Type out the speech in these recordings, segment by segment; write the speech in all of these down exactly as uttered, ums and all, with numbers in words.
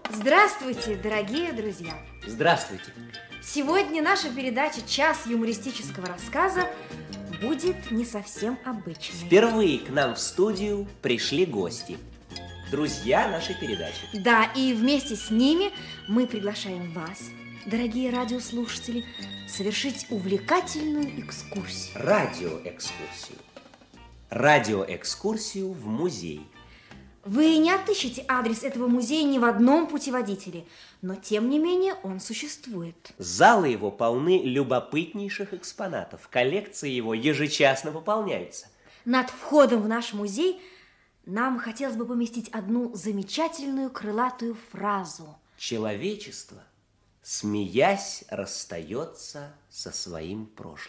Здравствуйте, дорогие друзья! Здравствуйте! Сегодня наша передача «Час юмористического рассказа» будет не совсем обычной. Впервые к нам в студию пришли гости, друзья нашей передачи. Да, и вместе с ними мы приглашаем вас, дорогие радиослушатели, совершить увлекательную экскурсию. Радиоэкскурсию. Радиоэкскурсию в музей. Вы не отыщете адрес этого музея ни в одном путеводителе, но тем не менее он существует. Залы его полны любопытнейших экспонатов. Коллекции его ежечасно пополняются. Над входом в наш музей нам хотелось бы поместить одну замечательную крылатую фразу. Человечество, смеясь, расстается со своим прошлым.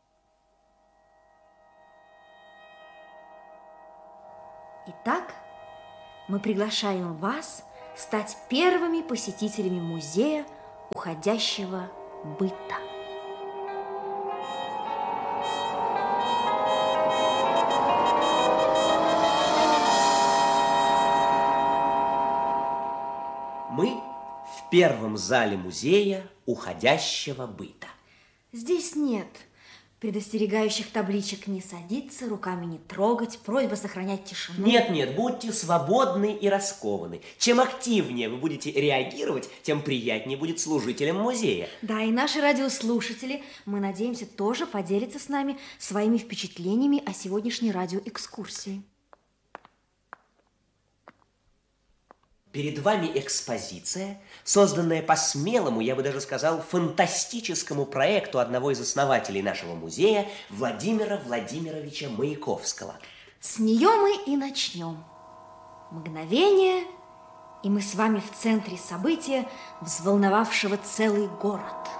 Итак, мы приглашаем вас стать первыми посетителями музея уходящего быта. Мы в первом зале музея уходящего быта. Здесь нет предостерегающих табличек: не садиться, руками не трогать, просьба сохранять тишину. Нет, нет, будьте свободны и раскованы. Чем активнее вы будете реагировать, тем приятнее будет служителям музея. Да, и наши радиослушатели, мы надеемся, тоже поделятся с нами своими впечатлениями о сегодняшней радиоэкскурсии. Перед вами экспозиция, созданная по смелому, я бы даже сказал, фантастическому проекту одного из основателей нашего музея, Владимира Владимировича Маяковского. С нее мы и начнем. Мгновение, и мы с вами в центре события, взволновавшего целый город.